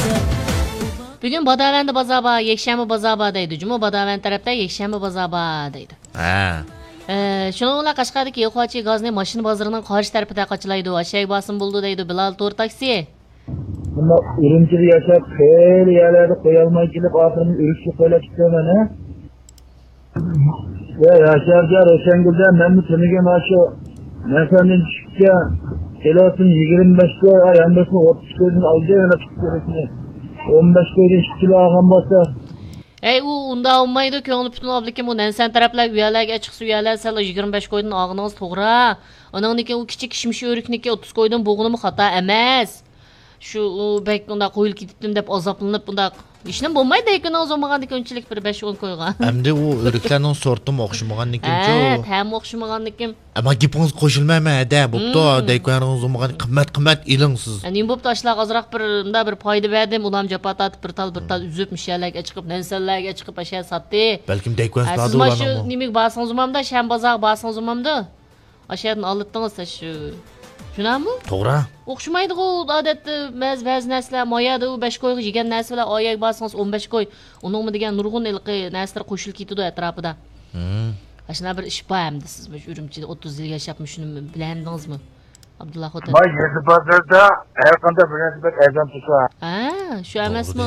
Bugün Badavende bazaba, Yekşembe bazaba deydi. Cuma Badavende tarafta Yekşembe bazaba deydi. Ha. Şununla Qashqardagi yo'qochi gazni mashina bozorining qarshi tarafida qachilaydi. Aşağı basın buldu deydi Bilal Tour taksi. Bunda Ürümçili yaşap xeyli yerlerde koyalmay gelip ahırını ürüşü koyla çıkıyorlar ha. Ya Yaşarcar Öşengül'den ben mi tanıgen aşı Mekanın çıkınca kilosun 25 koy ay yandırsın 30 koyun alacağı öyle çıkıyorsun. 15 koyun kilo ağam basa. Ey unda olmaydı ko'ngli butun oblikim u nansan taraflar uyalarga chiqsa uyalar sal 25 koydan og'ingiz to'g'ri. Onangniki u kichik kishmish o'rikniki 30 koydan bo'g'inimi xato emas. Şu bek unda qo'yilib ketibdim deb azoblanib bunda ishnim bo'lmaydi ekan o'zimagandek unchalik bir 5-10 koygan. Endi u o'riklarning sorti o'xshamaganlikin-ku. Ham o'xshamaganlikin. Ama gipingiz qo'shilmaydi, bo'pti, deykoningiz o'xshamagan qimmat ilingsiz. Nim bo'pti ashlar ozroq bir foyda berdim, ulam japa tatib bir tal uzib mishalarga chiqib, nansallarga chiqib asha satdi. Balkim deykoningiz badu ulanami. Siz shu nimik basangiz umamda, sham bozor basangiz umamda. Ashadan olitdingiz shu. Shunami? To'g'ri. O'xshamaydi-ku, odatda ba'zi narsalar moyada u 5 koyga yegan narsalar oyak basangiz 15 koy. Uningmi degan nurg'un ilqi narsalar qo'shilib ketadi atrofida. Ashuna bir ish bor hamda siz Urumchida 30 yil yashab shuni bilandingizmi? Abdulla Xo'ta. May yedi bozorda her kanda bir ezan tutsa. Shu emasmi?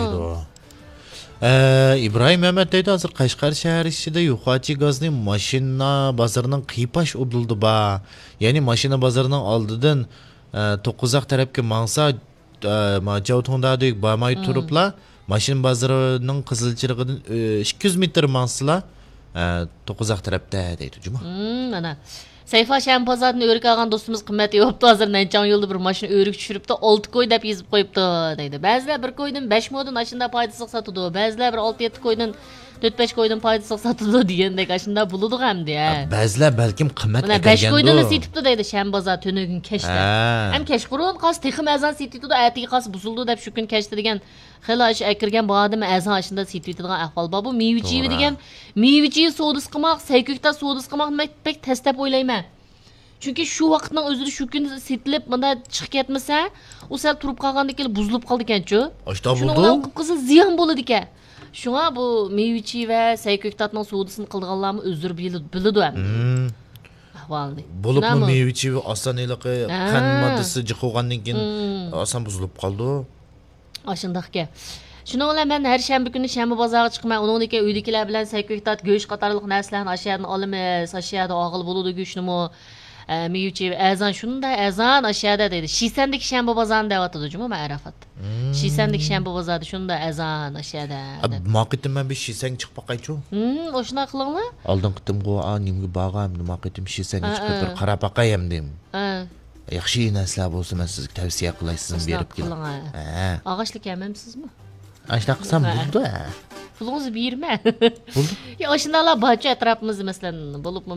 İbrahim Mehmet deydi hozir Qashqar shahar ichida yo'qochi gazning mashina bozorining qipash o'bdildi ba. Ya'ni mashina bozorining oldidan To'qqizaq tarafga mangsa Majavtondadek bamay turibla mashina bozorining qizilchirig'idan 200 metr mangsila To'qqizaq tarafda deydi Juma. Mana Sayfa Şam pazarını örük algan dostumuz kıymeti yoktu hazır Nencan yolda bir maşını örük düşürüp de 6 koy dep yazıp koyuptu deydi. Bazılar bir koydun 5 modun aşında paydasız satıdı. Bazılar bir 6-7 koydun 4-5 koydun paydasız satıdı diyendek aşında buluduk hem diye. Bazılar belkim kıymet ekergen 5 koydun da sitipti deydi Şam pazar tönü gün keşte. Hem keş kurun kas tekim ezan sitipti de ayetiği kas buzuldu dep şu gün keşte degen. Xela iş ekirgen bağadım ezan aşında sitipti degen ahval babu. Meyviciyi degen meyviciyi soğuduz kımak, seykükta soğuduz kımak pek testep oylayma. Çünkü şu vaqtning o'zida shu kun setilib mana chiqib ketmasa, u sal turib qolgandek kelib buzilib qoldi ekan-ku. Ashta bo'ldi. Shuningdan qizil ziyon bo'ladi ekan. Shunga bu meyvichi va saykoktatning suvdisini qilganlarni o'zir biladi ham. Ahvolni. Bo'libmi meyvichi va osoniliqi qand moddasi jiqilgandan keyin oson buzilib qoldi. Ashundaqki. Şuna olan ben her şembe günü şembe bozorga chiqmay, uningdagi uydagilar bilan saykoktat, go'sht qatorliq narsalarni aşağıdan olamiz, aşağıda og'il bo'ladi go'shtnimi. Meyuchi ezan shunda ezan aşağıda deydi. Şisendeki şembe bozorni deyapti Juma Arafat. Şisendeki şembe bozorda shunda ezan aşağıda. Maqitim men bir şiseng chiqib boqaychu. O'shuna qilinglar. Oldin qitim go nimga bag'am, nima qitim şiseng chiqib bir qarab boqayam dem. Yaxshi narsalar bo'lsa men sizga tavsiya qilay, siz berib keling. Og'ashlik yemamsizmi? Ashna qilsam bo'ldi. Pulunuzu berme. Bo'ldi. Ya shundalar barcha atrofimizda masalan bo'lib